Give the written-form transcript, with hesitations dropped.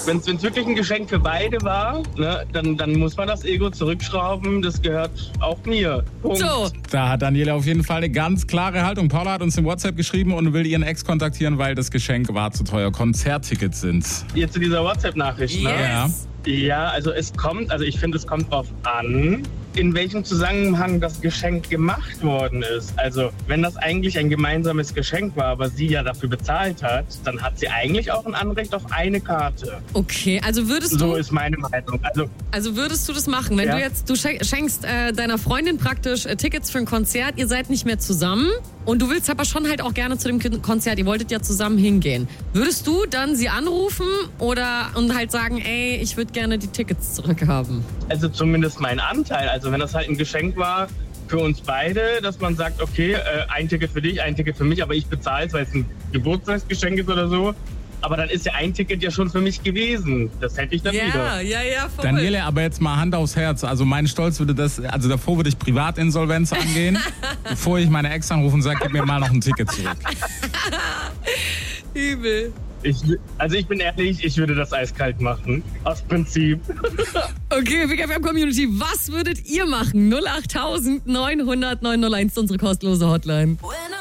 Wenn es wirklich ein Geschenk für beide war, ne, dann muss man das Ego zurückschrauben. Das gehört auch mir. Punkt. So. Da hat Daniela auf jeden Fall eine ganz klare Haltung. Paula hat uns im WhatsApp geschrieben und will ihren Ex kontaktieren, weil das Geschenk war zu teuer. Konzerttickets sind. Jetzt zu dieser WhatsApp-Nachricht, ne? Yes. Ja, also ich finde, es kommt drauf an, in welchem Zusammenhang das Geschenk gemacht worden ist. Also, wenn das eigentlich ein gemeinsames Geschenk war, aber sie ja dafür bezahlt hat, dann hat sie eigentlich auch ein Anrecht auf eine Karte. Okay, also würdest So du... ist meine Meinung. Also würdest du das machen, wenn du schenkst deiner Freundin praktisch Tickets für ein Konzert, ihr seid nicht mehr zusammen und du willst aber schon halt auch gerne zu dem Konzert, ihr wolltet ja zusammen hingehen. Würdest du dann sie anrufen und halt sagen, ey, ich würde gerne die Tickets zurückhaben? Also zumindest mein Anteil. Also wenn das halt ein Geschenk war für uns beide, dass man sagt, okay, ein Ticket für dich, ein Ticket für mich, aber ich bezahle es, weil es ein Geburtstagsgeschenk ist oder so. Aber dann ist ja ein Ticket ja schon für mich gewesen. Das hätte ich dann wieder. Ja, voll. Daniela, aber jetzt mal Hand aufs Herz. Also mein Stolz würde davor würde ich Privatinsolvenz angehen, bevor ich meine Ex anrufe und sage, gib mir mal noch ein Ticket zurück. Übel. Ich bin ehrlich, ich würde das eiskalt machen. Aus Prinzip. Okay, Big FM Community, was würdet ihr machen? 08900 901, unsere kostenlose Hotline.